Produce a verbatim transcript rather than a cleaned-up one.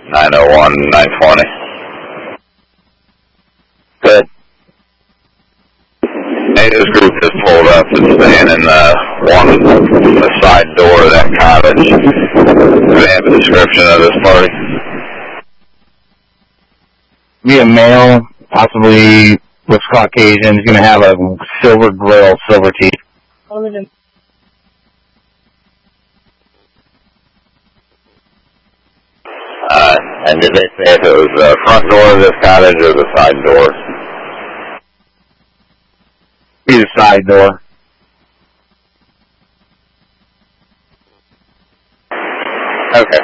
nine oh one, nine twenty. Good. Hey, this group just pulled up and staying in uh, one the side door of that cottage. Do they have a description of this party? Be a male, possibly looks Caucasian. He's going to have a silver grill, silver teeth. Uh, and did they say if it was the front door of this cottage or the side door? Be the side door. Okay.